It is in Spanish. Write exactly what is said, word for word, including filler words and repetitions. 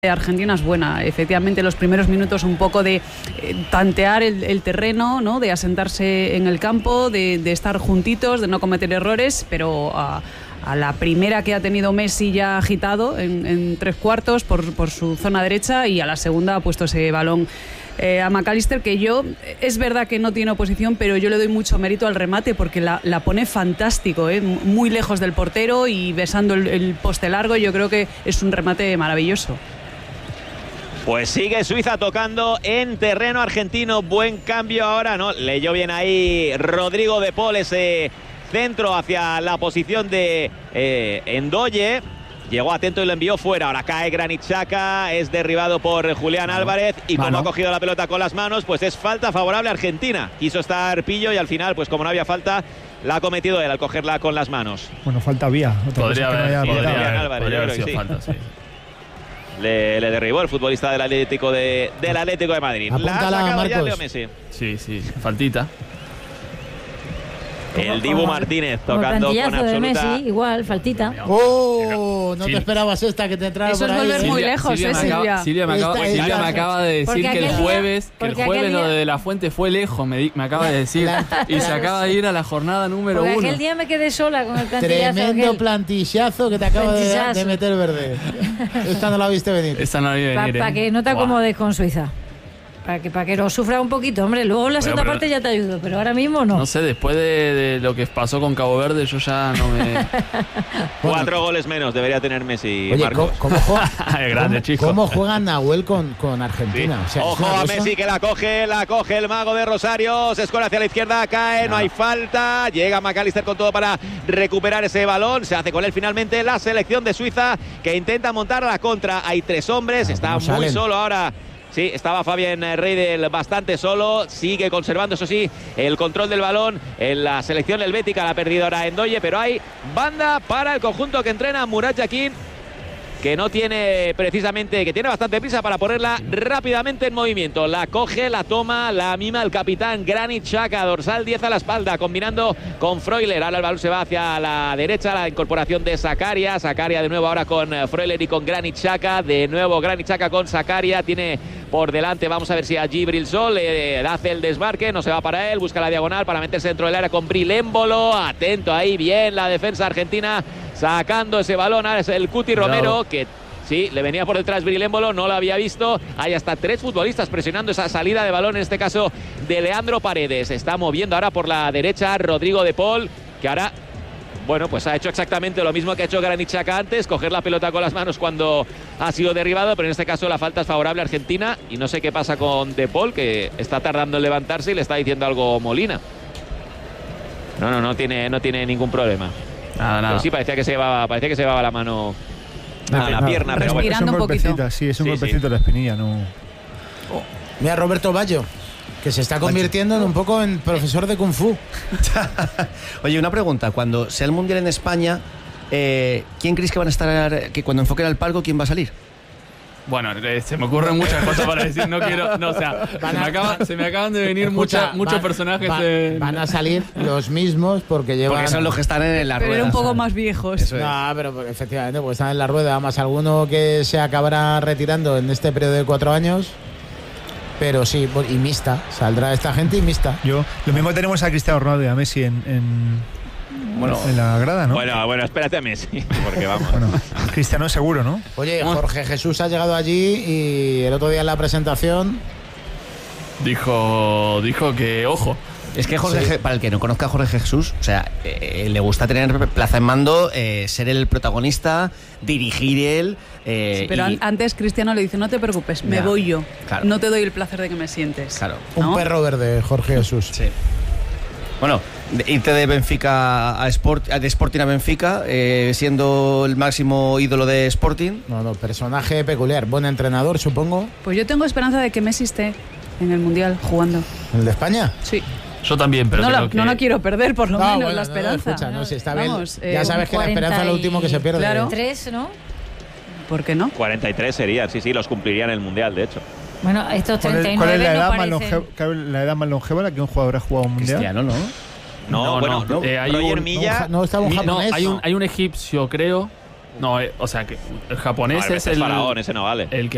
Argentina es buena. Efectivamente, los primeros minutos un poco de eh, tantear el, el terreno, ¿no? De asentarse en el campo, de, de estar juntitos, de no cometer errores, pero a, a la primera que ha tenido Messi ya agitado en, en tres cuartos por, por su zona derecha, y a la segunda ha puesto ese balón eh, a McAllister, que yo, es verdad que no tiene oposición, pero yo le doy mucho mérito al remate porque la, la pone fantástico, ¿eh? Muy lejos del portero y besando el, el poste largo. Yo creo que es un remate maravilloso. Pues sigue Suiza tocando en terreno argentino. Buen cambio ahora, ¿no? Leyó bien ahí Rodrigo de Paul ese centro hacia la posición de eh, Endoye. Llegó atento y lo envió fuera. Ahora cae Granit Xhaka, es derribado por Julián Mano. Álvarez. Y Mano. Como ha cogido la pelota con las manos, pues es falta favorable a Argentina. Quiso estar Pillo y al final, pues como no había falta, la ha cometido él al cogerla con las manos. Bueno, falta vía. Podría haber, no podría Julián haber, Álvarez, podría yo haber creo sido que sí. falta, sí. Le, le derribó el futbolista del Atlético de, del Atlético de Madrid. Apúntala, la ha sacado Marcos. ya Leo Messi. Sí, sí, faltita. El Dibu Martínez tocando con absoluta... de Messi, igual, faltita. ¡Oh! No Sí. te esperabas esta que te entrara Eso por es ahí. volver muy Silvia. lejos, Silvia, ¿eh, me acaba, Silvia? Silvia, me acaba, Esta- Silvia esta- me acaba de decir Porque que el aquel día- jueves, que el porque jueves aquel lo día- de La Fuente fue lejos, me, di- me acaba de decir. Y se acaba de ir a la jornada número Porque uno. aquel día me quedé sola con el plantillazo. Tremendo aquel. plantillazo que te acaba de, Plantillazo. de meter verde. Esta no la viste venir. Esa no viene Para venir, ¿eh? que no te Buah. acomodes con Suiza. Para que, para que lo sufra un poquito, hombre. Luego en la Bueno, segunda pero- parte ya te ayudo, pero ahora mismo no. No sé, después de, de lo que pasó con Cabo Verde, yo ya no me... Cuatro goles menos debería tener Messi, Oye, Marcos. ¿cómo, cómo juega, Grande, cómo- chico. cómo juega Nahuel con, con Argentina? Sí. O sea, es Ojo una a cosa- Messi que la coge, la coge el mago de Rosario, se escuela hacia la izquierda, cae, no. no hay falta, llega McAllister con todo para recuperar ese balón, se hace con él finalmente la selección de Suiza que intenta montar a la contra. Hay tres hombres, Ah, está ¿cómo muy salen? solo ahora. Sí, estaba Fabián Reidel bastante solo, sigue conservando, eso sí, el control del balón en la selección helvética, la ha perdido ahora Endoye, pero hay banda para el conjunto que entrena Murat Yakin, que no tiene precisamente, que tiene bastante prisa para ponerla rápidamente en movimiento. La coge, la toma, la mima el capitán Granit Xhaka, dorsal diez a la espalda, combinando con Freuler. Ahora el balón se va hacia la derecha, la incorporación de Zakaria. Zakaria de nuevo ahora con Freuler y con Granit Xhaka. De nuevo Granit Xhaka con Zakaria. Tiene por delante, vamos a ver si a Djibril Sol le hace el desmarque, no se va para él, busca la diagonal para meterse dentro del área con Bril Embolo. Atento ahí, bien la defensa argentina, sacando ese balón. Ahora es el Cuti Romero, que sí, le venía por detrás Bril Embolo, no lo había visto. Hay hasta tres futbolistas presionando esa salida de balón, en este caso de Leandro Paredes. Se está moviendo ahora por la derecha Rodrigo de Paul, que ahora, bueno, pues ha hecho exactamente lo mismo que ha hecho Granit Xhaka antes, coger la pelota con las manos cuando ha sido derribado, pero en este caso la falta es favorable a Argentina. Y no sé qué pasa con de Paul, que está tardando en levantarse y le está diciendo algo Molina. No, no, no tiene, no tiene ningún problema. Nada, nada. Pero sí, parecía que se llevaba, parecía que se llevaba la mano a la No, pierna, pero bueno. respirando es un un poquito. golpecito, sí, es un Sí, golpecito sí. de la espinilla, no. Mira, Roberto Baggio, que se está convirtiendo en un poco en profesor de Kung Fu. Oye, una pregunta. Cuando sea el Mundial en España, eh, ¿quién crees que van a estar, que cuando enfoquen al palco, quién va a salir? Bueno, eh, se me ocurren muchas cosas para decir, no quiero, no, o sea, se me, acaba- se me acaban de venir Escucha, mucha- muchos van- personajes. van, en- van a salir los mismos porque llevan... Porque son los que están en la Pero rueda. un poco ¿sabes? más viejos. Eso es. No, pero pues, efectivamente, porque están en la rueda. Además, alguno que se acabará retirando en este periodo de cuatro años. Pero sí, y mixta. Saldrá esta gente y mixta. Yo, lo mismo tenemos a Cristiano Ronaldo y a Messi en, en, Bueno, en la grada, ¿no? Bueno, bueno, espérate a Messi, porque vamos. Bueno, Cristiano seguro, ¿no? Oye, Jorge Jesús ha llegado allí y el otro día en la presentación... Dijo, dijo que, ojo, es que Jorge, Sí. Je- para el que no conozca a Jorge Jesús, o sea, eh, le gusta tener plaza en mando, eh, ser el protagonista, dirigir él. Eh, Sí, pero y- an- antes Cristiano le dice, no te preocupes, me Ya, voy yo. claro. No te doy el placer de que me sientes. Claro. Un ¿No? perro verde, Jorge Jesús. Sí. Bueno, de- irte de Benfica a Sport, de Sporting a Benfica, eh, siendo el máximo ídolo de Sporting. No, no, personaje peculiar. Buen entrenador, supongo. Pues yo tengo esperanza de que Messi esté en el Mundial jugando. ¿El de España? Sí. yo también, pero no, la, creo que... no la quiero perder, por lo No, menos, bueno, la no, esperanza. escucha, no, si está Vamos, bien. eh, Ya sabes que la esperanza es lo último que se pierde. Claro. Tres, ¿no? ¿Por qué no? cuarenta y tres serían, sí, sí, los cumplirían en el Mundial, de hecho. Bueno, estos ¿Cuál es, treinta y cuál nueve es la, no edad más parecen... longeva, cuál es la edad más longeva a la que un jugador ha jugado un mundial? Cristiano, ¿no? No, No, bueno, no, eh, hay Roger un- Milla. No, estaba un Mi- no, japonés. hay un, hay un egipcio, creo. No, eh, o sea, que el japonés No, es el el, faraón, ese no vale. el que